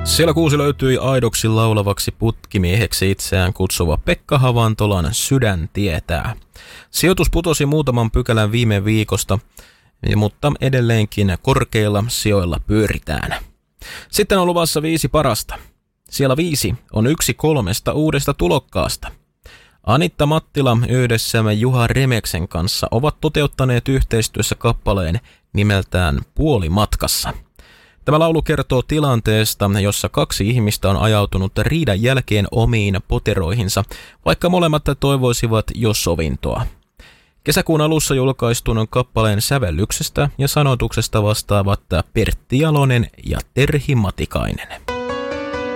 Siellä 6 löytyi aidoksi laulavaksi putkimieheksi itseään kutsuva Pekka Havantolan Sydän tietää. Sijoitus putosi muutaman pykälän viime viikosta, mutta edelleenkin korkeilla sijoilla pyöritään. Sitten on luvassa 5 parasta. Siellä 5 on 1 3 uudesta tulokkaasta. Anitta Mattila yhdessä Juha Remeksen kanssa ovat toteuttaneet yhteistyössä kappaleen nimeltään Puolimatkassa. Tämä laulu kertoo tilanteesta, jossa 2 ihmistä on ajautunut riidan jälkeen omiin poteroihinsa, vaikka molemmat toivoisivat jo sovintoa. Kesäkuun alussa julkaistun kappaleen sävellyksestä ja sanoituksesta vastaavat Pertti Jalonen ja Terhi Matikainen.